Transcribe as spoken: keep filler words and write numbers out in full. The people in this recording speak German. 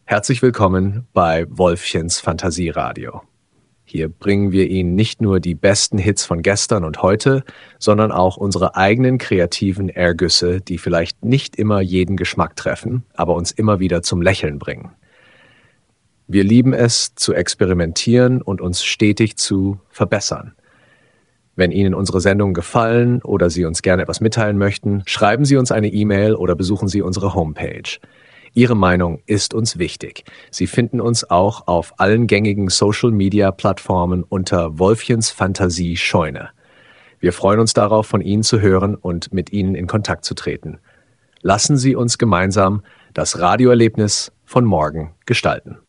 Herzlich willkommen bei Wolfchens Fantasieradio. Hier bringen wir Ihnen nicht nur die besten Hits von gestern und heute, sondern auch unsere eigenen kreativen Ergüsse, die vielleicht nicht immer jeden Geschmack treffen, aber uns immer wieder zum Lächeln bringen. Wir lieben es, zu experimentieren und uns stetig zu verbessern. Wenn Ihnen unsere Sendungen gefallen oder Sie uns gerne etwas mitteilen möchten, schreiben Sie uns eine E-Mail oder besuchen Sie unsere Homepage. Ihre Meinung ist uns wichtig. Sie finden uns auch auf allen gängigen Social-Media-Plattformen unter Wolfchens Fantasie Scheune. Wir freuen uns darauf, von Ihnen zu hören und mit Ihnen in Kontakt zu treten. Lassen Sie uns gemeinsam das Radioerlebnis von morgen gestalten.